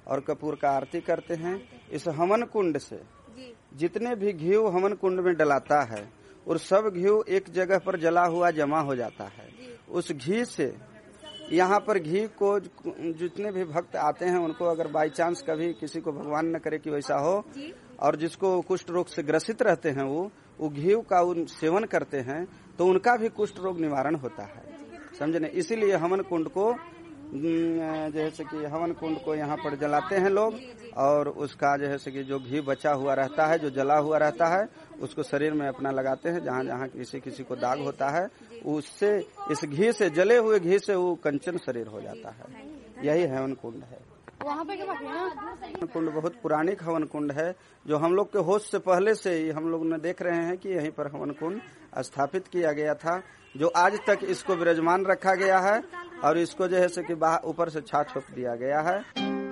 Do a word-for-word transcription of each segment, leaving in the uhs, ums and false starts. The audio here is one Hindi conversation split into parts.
और कपूर का आरती करते हैं। इस हवन कुंड से जितने भी घी हवन कुंड में डलाता है और सब घी एक जगह पर जला हुआ जमा हो जाता है। उस घी से यहाँ पर घी को जितने भी भक्त आते हैं उनको अगर बाई चांस कभी किसी को भगवान न करे कि वैसा हो और जिसको कुष्ठ रोग से ग्रसित रहते हैं वो वो घी का सेवन करते हैं तो उनका भी कुष्ठ रोग निवारण होता है, समझे न। इसीलिए हवन कुंड को जैसे कि हवन कुंड को यहाँ पर जलाते हैं लोग और उसका जैसे कि जो घी बचा हुआ रहता है, जो जला हुआ रहता है, उसको शरीर में अपना लगाते हैं। जहाँ जहाँ किसी किसी को दाग होता है उससे इस घी से, जले हुए घी से वो कंचन शरीर हो जाता है। यही हवन कुंड है। वहाँ पे हवन कुंड बहुत पुरानिक हवन कुंड है जो हम लोग के होश से पहले से ही हम लोग ने देख रहे हैं कि यहीं पर हवन कुंड स्थापित किया गया था, जो आज तक इसको विराजमान रखा गया है और इसको जो है कि ऊपर से छाछ छोप दिया गया है।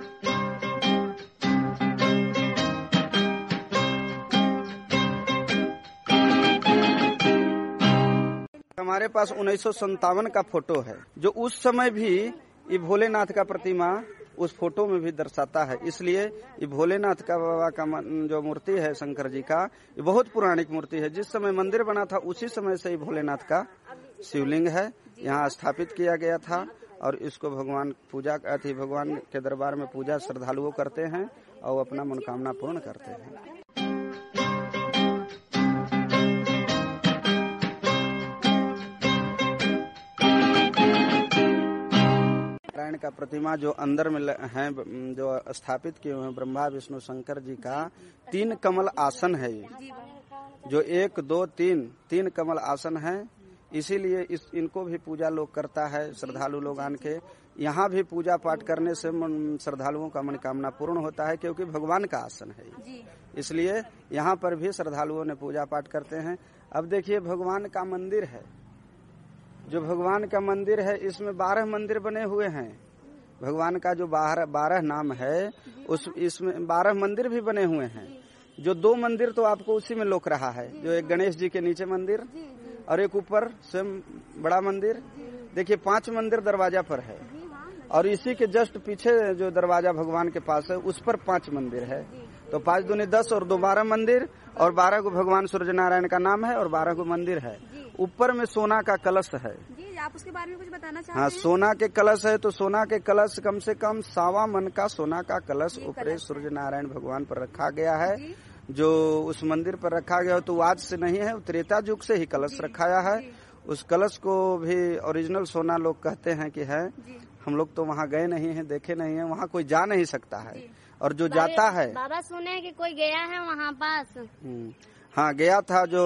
हमारे पास उन्नीस सौ संतावन का फोटो है जो उस समय भी ये भोलेनाथ का प्रतिमा उस फोटो में भी दर्शाता है। इसलिए ये भोलेनाथ का बाबा का जो मूर्ति है शंकर जी का, ये बहुत पुरानिक मूर्ति है। जिस समय मंदिर बना था उसी समय से ही भोलेनाथ का शिवलिंग है यहाँ स्थापित किया गया था और इसको भगवान पूजा अति भगवान के दरबार में पूजा श्रद्धालुओं करते हैं और अपना मनोकामना पूर्ण करते हैं। नारायण का प्रतिमा जो अंदर में है, जो स्थापित किए हुए हैं ब्रह्मा विष्णु शंकर जी का, तीन कमल आसन है ये, जो एक दो तीन तीन कमल आसन है। इसीलिए इस इनको भी पूजा लोग करता है, श्रद्धालु लोग आन के यहाँ भी पूजा पाठ करने से श्रद्धालुओं का मनोकामना पूर्ण होता है, क्योंकि भगवान का आसन है। इसलिए यहाँ पर भी श्रद्धालुओं ने पूजा पाठ करते हैं। अब देखिए भगवान का मंदिर है, जो भगवान का मंदिर है इसमें बारह मंदिर बने हुए हैं। भगवान का जो बारह बारह नाम है उस इसमें बारह मंदिर भी बने हुए हैं। जो दो मंदिर तो आपको उसी में लोक रहा है, जो एक गणेश जी के नीचे मंदिर और एक ऊपर स्वयं बड़ा मंदिर। देखिए पांच मंदिर दरवाजा पर है और इसी के जस्ट पीछे जो दरवाजा भगवान के पास है उस पर पांच मंदिर है। तो पांच दूनी दस और दो बारह मंदिर और बारह को भगवान सूर्य नारायण का नाम है और बारह को मंदिर है। ऊपर में सोना का कलश है। जी, आप उसके बारे में कुछ बताना चाहते हैं? हाँ, सोना के कलश है तो सोना के कलश कम से कम सावा मन का सोना का कलश ऊपर सूर्य नारायण भगवान पर रखा गया है। जो उस मंदिर पर रखा गया हो तो आज से नहीं है, त्रेता युग से ही कलश रखाया है। उस कलश को भी ओरिजिनल सोना लोग कहते हैं कि है। हम लोग तो वहाँ गए नहीं है, देखे नहीं है, वहाँ कोई जा नहीं सकता है। और जो जाता है, बाबा सुने हैं कि कोई गया है वहाँ पास। हाँ गया था, जो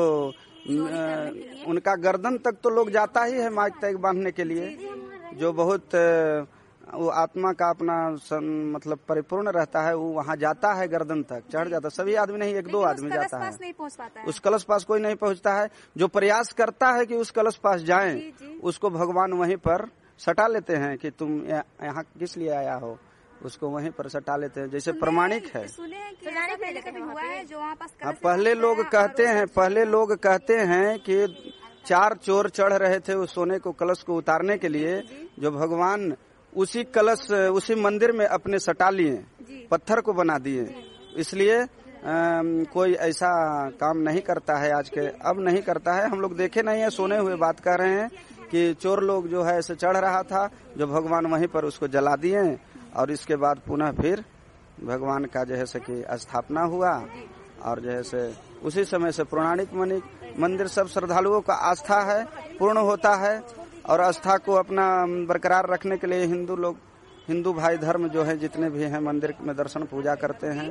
उनका गर्दन तक तो लोग जाता ही है माइक तक बांधने के लिए, जो बहुत वो आत्मा का अपना मतलब परिपूर्ण रहता है, वो वहाँ जाता है, गर्दन तक चढ़ जाता है। सभी आदमी नहीं, एक दो आदमी जाता है। नहीं पहुँच पाता है। उस कलश पास कोई नहीं पहुँचता है। जो प्रयास करता है कि उस कलश पास जाएं, उसको भगवान वहीं पर सटा लेते हैं कि तुम यहाँ किस लिए आया हो, उसको वहीं पर सटा लेते हैं। जैसे प्रमाणिक है। पहले कभी हुआ है जो वहाँ पास? हाँ, पहले लोग कहते हैं पहले लोग कहते हैं कि चार चोर चढ़ रहे थे उस सोने को कलश को उतारने के लिए, जो भगवान उसी कलश उसी मंदिर में अपने सटा लिए, पत्थर को बना दिए। इसलिए आ, कोई ऐसा काम नहीं करता है आज के, अब नहीं करता है। हम लोग देखे नहीं है, सुने हुए बात कर रहे हैं कि चोर लोग जो है ऐसे चढ़ रहा था, जो भगवान वहीं पर उसको जला दिए और इसके बाद पुनः फिर भगवान का जो है से कि स्थापना हुआ और जो है से उसी समय से पौराणिक मंदिर सब श्रद्धालुओं का आस्था है, पूर्ण होता है। और आस्था को अपना बरकरार रखने के लिए हिंदू लोग, हिंदू भाई धर्म जो है जितने भी हैं, मंदिर में दर्शन पूजा करते हैं।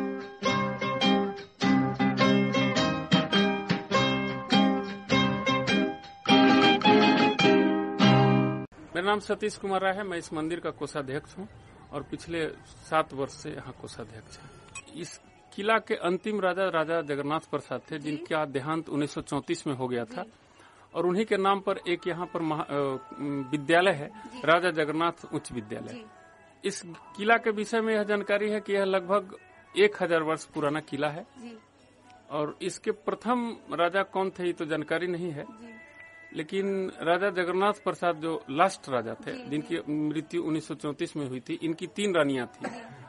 मेरा नाम सतीश कुमार राय है। मैं इस मंदिर का कोषाध्यक्ष हूँ और पिछले सात वर्ष से यहाँ कोषाध्यक्ष है। इस किला के अंतिम राजा राजा जगन्नाथ प्रसाद थे, जिनका देहांत उन्नीस सौ चौंतीस में हो गया था और उन्हीं के नाम पर एक यहाँ पर विद्यालय है, राजा जगन्नाथ उच्च विद्यालय। इस किला के विषय में यह जानकारी है कि यह लगभग एक हजार वर्ष पुराना किला है और इसके प्रथम राजा कौन थे ये तो जानकारी नहीं है, लेकिन राजा जगन्नाथ प्रसाद जो लास्ट राजा थे, जिनकी मृत्यु उन्नीस सौ चौंतीस में हुई थी, इनकी तीन रानियां थी।